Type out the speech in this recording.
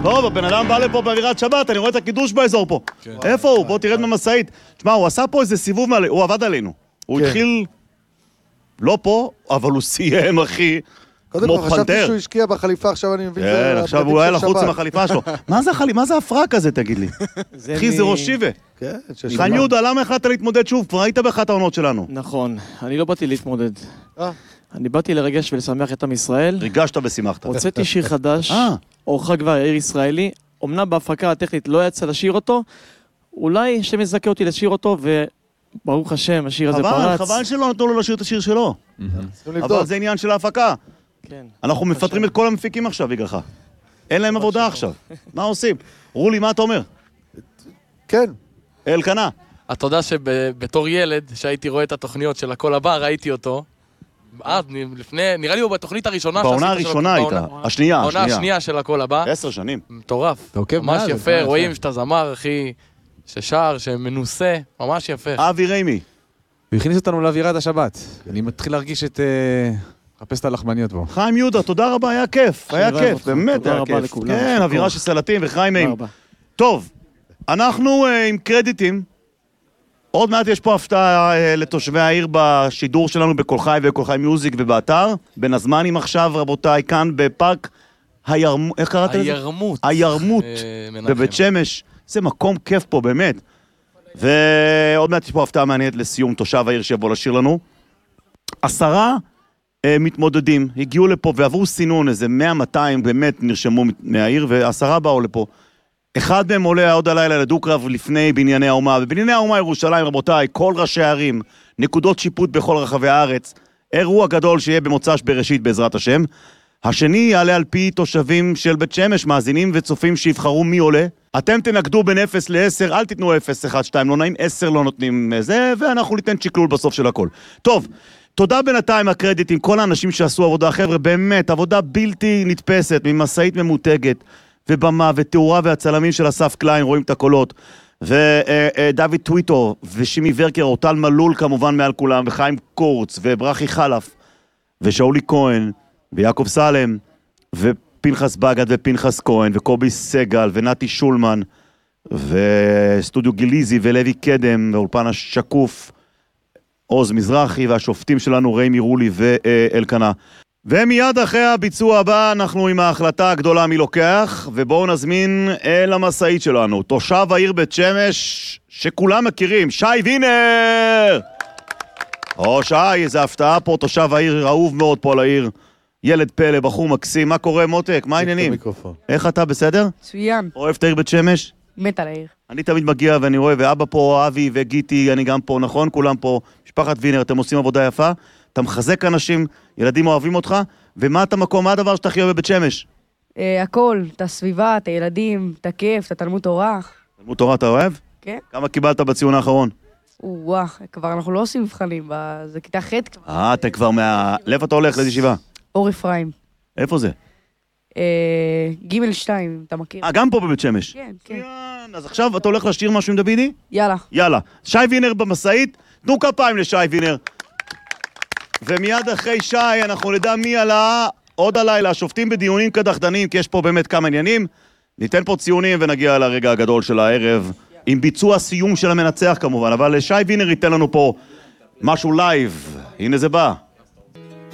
טוב, הבן אדם בא לפה באווירת שבת, אני רואה את הקידוש באזור פה. איפה הוא? בוא תרד ממסעית. תשמע, הוא עשה פה איזה סיבוב, הוא עבד עלינו. הוא התחיל לא פה, אבל הוא סיים, אחי. קודם כל, חשבתי שהוא השקיע בחליפה, עכשיו אני מבין כן, עכשיו הוא היה לחוץ עם החליפה שלו. מה זה הפרק הזה, תגיד לי? אחי, זה ראש שיבה. חיים יהודה, למה החלטת להתמודד שוב? כבר היית באחת העונות שלנו. נכון, אני לא באתי להתמודד. אני באתי לרגש ולשמח את עם ישראל. ריגשת ושימחת. הוצאתי שיר חדש, אורחה כבר יאיר ישראלי. אמנם בהפקה הטכנית לא יצא לשיר אותו, אולי שמזכה אותי לשיר אותו, וברוך השם, השיר הזה פרץ. חבל שלא נתנו לו לשיר את השיר שלו. אבל זה עניין של ההפקה. אנחנו מפטרים את כל המפיקים עכשיו בגללך. אין להם עבודה עכשיו. מה עושים? רולי, מה אתה אומר? כן. אלקנה. אתה יודע שבתור ילד, שהייתי רואה את התוכניות של הכל הבא, ראיתי אותו. לפני, נראה לי הוא בתוכנית הראשונה. בעונה הראשונה הייתה. השנייה. העונה השנייה של הכל הבא. 10 שנים. מטורף. ממש יפה. רואים שאתה זמר, אחי, ששר, שמנוסה. ממש יפה. אבי ריימי. הוא הכניס אותנו לאווירת השבת. אני מתחיל להרגיש את... חפש את הלחמניות בו. חיים יהודה, תודה רבה, היה כיף. היה כיף, באמת היה כיף. כן, אווירה של סלטים וחיימים. טוב, אנחנו עם קרדיטים. עוד מעט יש פה הפתעה לתושבי העיר בשידור שלנו בכל חי וכל חי מיוזיק ובאתר. בין הזמנים עכשיו, רבותיי, כאן בפארק הירמות. איך קראת לזה? הירמות. הירמות. בבית שמש. זה מקום כיף פה, באמת. ועוד מעט יש פה הפתעה מעניינת לסיום תושב העיר שיבוא לשיר לנו. 10 מתמודדים, הגיעו לפה ועברו סינון, איזה 100-200 באמת נרשמו מהעיר, ו10 באו לפה. אחד מהם עולה עוד הלילה לדו-קרב לפני בנייני האומה, ובנייני האומה ירושלים, רבותיי, כל ראשי הערים, נקודות שיפוט בכל רחבי הארץ, אירוע גדול שיהיה במוצ"ש בראשית בעזרת השם. השני יעלה על פי תושבים של בית שמש, מאזינים וצופים שיבחרו מי עולה. אתם תנקדו בין 0 ל-10, אל תיתנו 0, 1, 2, לא נעים, 10 לא נותנים זה, ואנחנו ניתן צ'יקלול בסוף של הכל. טוב, תודה בינתיים הקרדיטים, כל האנשים שעשו עבודה, חבר'ה, באמת, עבודה בלתי נתפסת, ממסעית ממותגת, ובמה, ותאורה והצלמים של אסף קליין, רואים את הקולות, ודוד טוויטו, ושימי ורקר, אורטל מלול כמובן מעל כולם, וחיים קורץ, וברכי חלף, ושאולי כהן, ויעקב סלם, ופנחס בגד, ופנחס כהן, וקובי סגל, ונתי שולמן, וסטודיו גיליזי, ולוי קדם, ואולפן השקוף, עוז מזרחי, והשופטים שלנו ריימי רולי ואלקנה. ומיד אחרי הביצוע הבא אנחנו עם ההחלטה הגדולה מי לוקח, ובואו נזמין אל המסעית שלנו, תושב העיר בית שמש שכולם מכירים, שי וינר! שי, איזה הפתעה פה, תושב העיר, אהוב מאוד פה על העיר, ילד פלא, בחור מקסים, מה קורה מותק? מה העניינים? איך אתה, בסדר? מצוין. אוהב את העיר בית שמש? מת על העיר. אני תמיד מגיע ואני רואה, ואבא פה, אבי וגיטי, אני גם פה, נכון? כולם פה, משפחת וינר, אתם עושים עבודה יפה, אתה מחזק אנשים, ילדים אוהבים אותך, ומה את המקום, מה הדבר שאתה הכי אוהב בבית שמש? הכל, את הסביבה, את הילדים, את הכיף, את התלמוד תורה. תלמוד תורה אתה אוהב? כן. כמה קיבלת בציון האחרון? וואו, כבר אנחנו לא עושים מבחנים, זה כיתה ח' כבר. אתה כבר לאיפה אתה הולך? לאיזה ישיבה? אור אפרים. איפה זה? ג' 2, אתה מכיר? גם פה בבית שמש? כן, כן. אז עכשיו אתה הולך לשיר משהו עם דוידי? יאללה. יאללה. שי וינר במסעית, תנו כפיים לשי וינר. ומיד אחרי שי אנחנו נדע מי עלה עוד הלילה, שופטים בדיונים כדחדנים, כי יש פה באמת כמה עניינים. ניתן פה ציונים ונגיע לרגע הגדול של הערב, עם ביצוע סיום של המנצח כמובן, אבל שי וינר ייתן לנו פה משהו לייב. הנה זה בא.